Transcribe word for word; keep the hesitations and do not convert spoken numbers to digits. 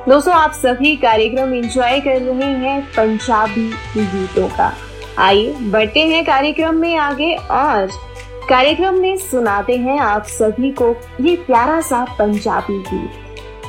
दोस्तों, आप सभी कार्यक्रम एंजॉय कर रहे हैं पंजाबी गीतों का। आइए बढ़ते हैं कार्यक्रम में आगे और कार्यक्रम में सुनाते हैं आप सभी को ये प्यारा सा पंजाबी गीत।